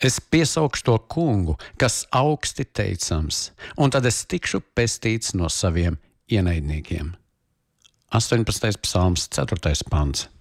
Es piesaukšu to kungu, kas augsti teicams, un tad es tikšu pestīts no saviem ienaidniekiem. 18. psalms, 4. pants.